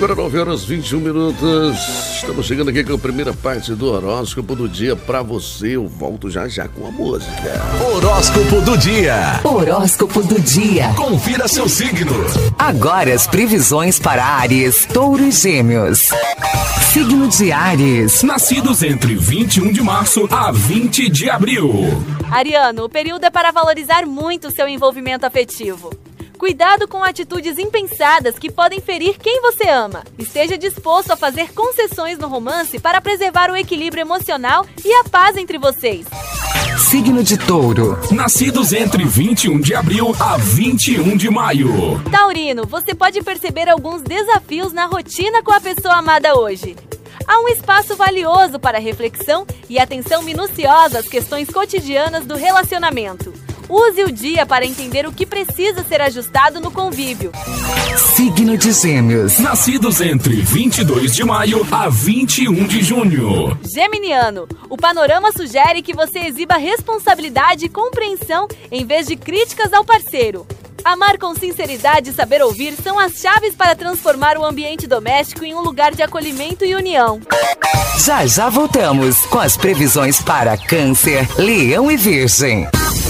agora 9h21. Estamos chegando aqui com a primeira parte do horóscopo do dia pra você. Eu volto já com a música. Horóscopo do dia. Horóscopo do dia. Confira seu signo. Agora as previsões para Áries, Touro e Gêmeos. Signo de Áries. Nascidos entre 21 de março a 20 de abril. Ariano, o período é para valorizar muito o seu envolvimento afetivo. Cuidado com atitudes impensadas que podem ferir quem você ama. Esteja disposto a fazer concessões no romance para preservar o equilíbrio emocional e a paz entre vocês. Signo de Touro. Nascidos entre 21 de abril a 21 de maio. Taurino, você pode perceber alguns desafios na rotina com a pessoa amada hoje. Há um espaço valioso para reflexão e atenção minuciosa às questões cotidianas do relacionamento. Use o dia para entender o que precisa ser ajustado no convívio. Signo de Gêmeos. Nascidos entre 22 de maio a 21 de junho. Geminiano, o panorama sugere que você exiba responsabilidade e compreensão em vez de críticas ao parceiro. Amar com sinceridade e saber ouvir são as chaves para transformar o ambiente doméstico em um lugar de acolhimento e união. Já voltamos com as previsões para Câncer, Leão e Virgem.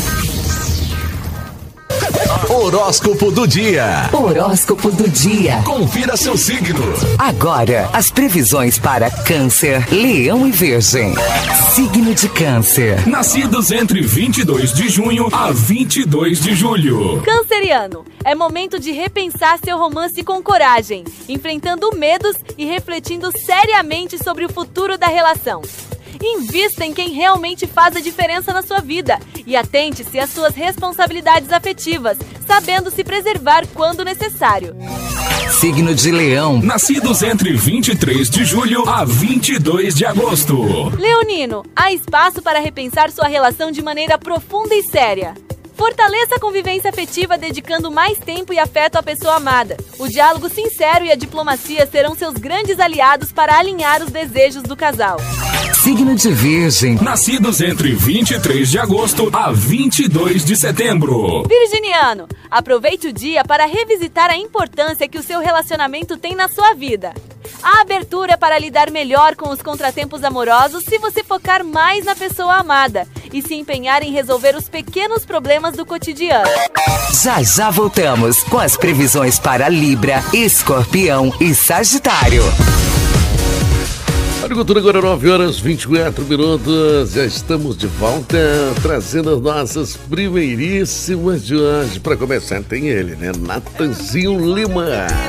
Horóscopo do dia. Horóscopo do dia. Confira seu signo. Agora, as previsões para Câncer, Leão e Virgem. Signo de Câncer. Nascidos entre 22 de junho a 22 de julho. Canceriano, é momento de repensar seu romance com coragem, enfrentando medos e refletindo seriamente sobre o futuro da relação. Invista em quem realmente faz a diferença na sua vida e atente-se às suas responsabilidades afetivas, sabendo se preservar quando necessário. Signo de Leão. Nascidos entre 23 de julho a 22 de agosto. Leonino, há espaço para repensar sua relação de maneira profunda e séria. Fortaleça a convivência afetiva dedicando mais tempo e afeto à pessoa amada. O diálogo sincero e a diplomacia serão seus grandes aliados para alinhar os desejos do casal. Signo de Virgem. Nascidos entre 23 de agosto a 22 de setembro. Virginiano, aproveite o dia para revisitar a importância que o seu relacionamento tem na sua vida. Há abertura para lidar melhor com os contratempos amorosos se você focar mais na pessoa amada e se empenhar em resolver os pequenos problemas do cotidiano. Já voltamos com as previsões para Libra, Escorpião e Sagitário. Agricultura agora 9h24. Já estamos de volta trazendo as nossas primeiríssimas de hoje. Para começar tem ele, né? Natanzinho Lima.